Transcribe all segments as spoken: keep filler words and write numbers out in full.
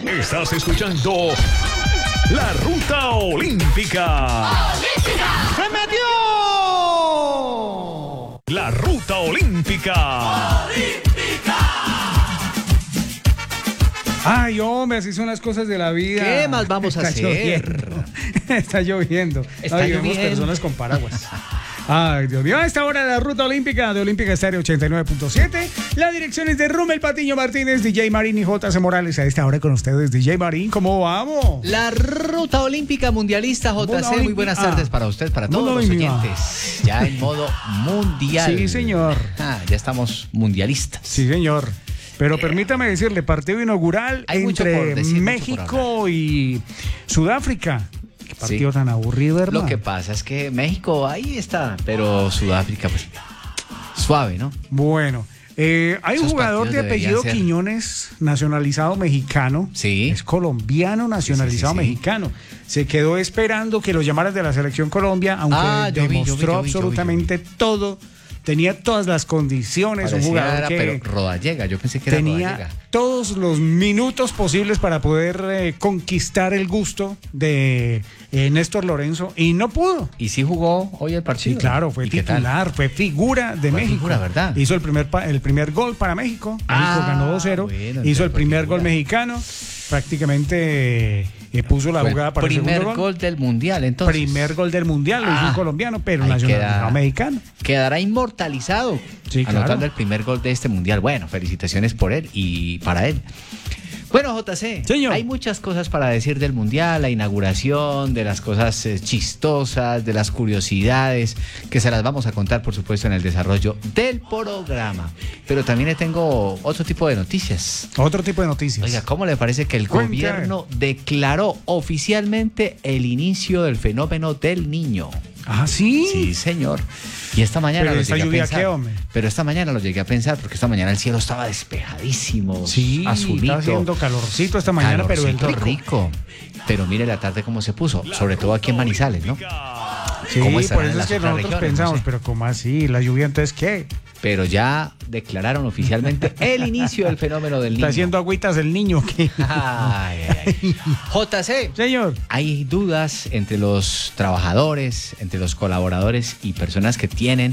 Estás escuchando La Ruta Olímpica. ¡Olímpica! ¡Se metió! La Ruta Olímpica. ¡Olímpica! Ay, hombre, así son las cosas de la vida. ¿Qué más vamos a Está hacer? Lloviendo. Está lloviendo. Está Ay, vemos lloviendo. personas con paraguas. Ay, Dios mío, a esta hora de la Ruta Olímpica de Olímpica Estéreo ochenta y nueve punto siete. La dirección es de Rommel Patiño Martínez, D J Marín y J C Morales. A esta hora con ustedes, D J Marín, ¿cómo vamos? La Ruta Olímpica Mundialista, J C. Muy buenas Olímpica. tardes para usted, para todos Mundo los olímpico. oyentes. Ya en modo mundial. Sí, señor. Ah, ya estamos mundialistas. Sí, señor. Pero permítame decirle, partido inaugural Hay mucho entre por decir, mucho por México y Sudáfrica. Qué partido Sí. tan aburrido, hermano. Lo que pasa es que México ahí está, pero Sudáfrica, pues, suave, ¿no? Bueno, eh, hay un Esos jugador de partidos deberían apellido ser- Quiñones, nacionalizado mexicano. Sí. Es colombiano nacionalizado Sí, sí, sí, sí. mexicano. Se quedó esperando que lo llamaran de la selección Colombia, aunque Ah, yo vi, yo vi, demostró yo vi, yo vi, yo vi. absolutamente todo. Tenía todas las condiciones. Parecía un jugador era, que pero Rodallega, yo pensé que era tenía Rodallega. todos los minutos posibles para poder eh, conquistar el gusto de eh, Néstor Lorenzo y no pudo. Y sí jugó hoy el partido. Sí, claro, fue ¿Y qué tal? titular, fue figura de Fue México. figura, ¿verdad? Hizo el primer, pa- el primer gol para México. México Ah, ganó dos cero. bueno, Hizo entonces el fue primer figura. gol mexicano. Prácticamente eh, puso la Fue jugada para el primer segundo gol. gol. del mundial, entonces. Primer gol del mundial, lo hizo Ah, un colombiano, pero ahí nacionalizado queda- mexicano. Quedará inmortalizado. Sí, claro. Anotando el primer gol de este mundial. Bueno, felicitaciones por él y para él. Bueno, J C, Señor. hay muchas cosas para decir del mundial, la inauguración, de las cosas eh, chistosas, de las curiosidades, que se las vamos a contar, por supuesto, en el desarrollo del programa. Pero también le tengo otro tipo de noticias. Otro tipo de noticias. Oiga, ¿cómo le parece que el Cuente. gobierno declaró oficialmente el inicio del fenómeno del niño? Ah, sí. Sí, señor. Y esta mañana Pero lo esta llegué a lluvia, pensar. ¿qué, hombre? Pero esta mañana lo llegué a pensar porque esta mañana el cielo estaba despejadísimo, Sí, azulito. está haciendo calorcito esta mañana, pero el calorcito rico. rico. Pero mire la tarde cómo se puso, sobre todo aquí en Manizales, ¿no? Sí, ¿Cómo por estarán eso en es las que otras nosotros regiones? pensamos, No sé. pero ¿cómo así? ¿La lluvia entonces qué? Pero ya declararon oficialmente el inicio del fenómeno del niño. ¿Está haciendo agüitas el niño? ¿Qué? Ay, ay, ay. J C. Señor. Hay dudas entre los trabajadores, entre los colaboradores y personas que tienen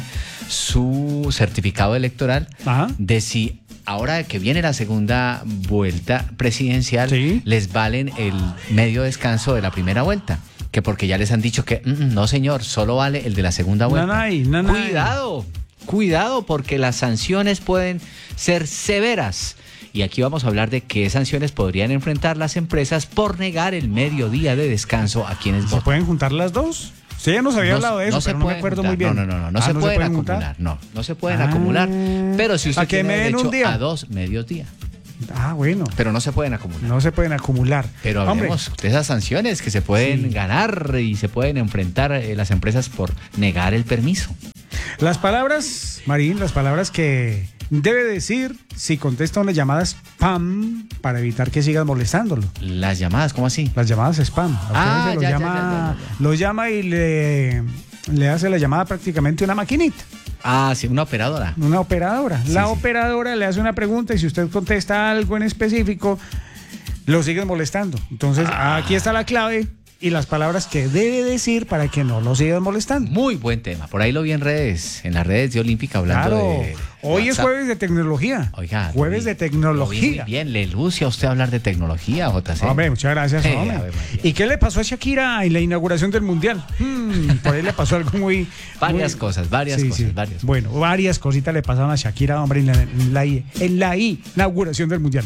su certificado electoral Ajá. de si ahora que viene la segunda vuelta presidencial Sí. les valen el medio descanso de la primera vuelta. Que porque ya les han dicho que "Mm, no señor, solo vale el de la segunda vuelta". Nanay, nanay. Cuidado, cuidado porque las sanciones pueden ser severas. Y aquí vamos a hablar de qué sanciones podrían enfrentar las empresas por negar el mediodía de descanso a quienes ¿Se votan. pueden juntar las dos? Usted ya nos había No, hablado de eso, se pero no me pueden acuerdo juntar. muy bien. No, no, no, no, no Ah, se pueden pueden acumular. juntar? No, no se pueden Ah. acumular. Pero si usted ¿A que tiene me den derecho un día? a dos mediodía. Ah, bueno. Pero no se pueden acumular. No se pueden acumular. Pero Hombre, hablemos de esas sanciones que se pueden Sí. ganar y se pueden enfrentar eh, las empresas por negar el permiso. las palabras, Marín, las palabras que debe decir si contesta una llamada spam para evitar que sigas molestándolo. Las llamadas, ¿cómo así? Las llamadas spam. A usted Ah, se lo ya, ya, llama, ya, ya, ya, ya. lo llama y le, le hace la llamada prácticamente una maquinita, Ah, sí, una operadora. una operadora. Sí, la sí. operadora le hace una pregunta y si usted contesta algo en específico, lo siguen molestando. Entonces, Ah. aquí está la clave y las palabras que debe decir para que no lo sigan molestando. Muy buen tema. Por ahí lo vi en redes, en las redes de Olímpica hablando Claro, de hoy es WhatsApp. jueves de tecnología. Oiga, lo jueves vi- de lo vi tecnología. muy bien, le luce a usted hablar de tecnología, J C. Hombre, muchas gracias, Eh, hombre. Ave María. ¿Y qué le pasó a Shakira en la inauguración del Mundial? Hmm, por ahí le pasó algo muy... Varias muy- cosas, varias Sí, cosas, sí. varias. Bueno, varias cositas le pasaron a Shakira, hombre, en la, en la, en la inauguración del Mundial.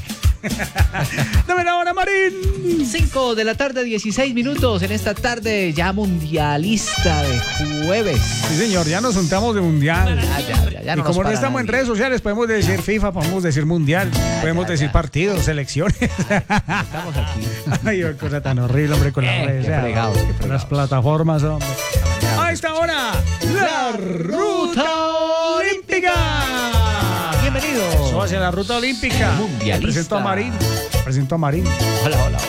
Dame la hora, Marín. cinco de la tarde, dieciséis minutos en esta tarde ya mundialista de jueves. Sí, señor, ya nos juntamos de Mundial. Ya, ya, ya, ya y no nos como no para estamos en nadie. redes sociales, podemos decir FIFA, podemos decir Mundial, podemos ya, decir ya. partidos, selecciones. Estamos aquí. Ay, qué cosa tan horrible, hombre, con las Eh, redes. qué ya, fregados, qué Las fregados. plataformas, hombre. A esta hora, la Ruta Olímpica. Bienvenidos. Eso hacia la Ruta Olímpica. Mundialista. Presento a Marín. Presento a Marín. Hola, hola.